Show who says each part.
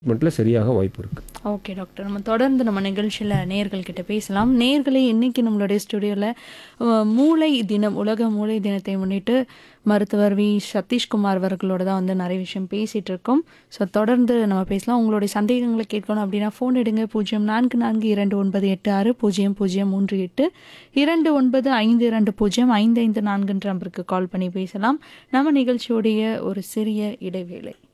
Speaker 1: ட்ரீட்மெண்ட்டில் சரியாக வாய்ப்பு இருக்குது.
Speaker 2: ஓகே டாக்டர், நம்ம தொடர்ந்து நம்ம நிகழ்ச்சியில் நேயர்கள் கிட்ட பேசலாம். நேயர்களே, இன்னைக்கு நம்மளுடைய ஸ்டுடியோவில் மூளை தினம், உலக மூளை தினத்தை முன்னிட்டு மருத்துவர் வி சதீஷ்குமார் அவர்களோட தான் வந்து நிறைய விஷயம் பேசிகிட்டு இருக்கோம். ஸோ தொடர்ந்து நம்ம பேசலாம். உங்களுடைய சந்தேகங்களை கேட்கணும் அப்படின்னா ஃபோன் எடுங்க. 0442960038 2952055544 நம்பருக்கு கால் பண்ணி பேசலாம். நம்ம நிகழ்ச்சியோடைய ஒரு சிறிய இடைவேளை.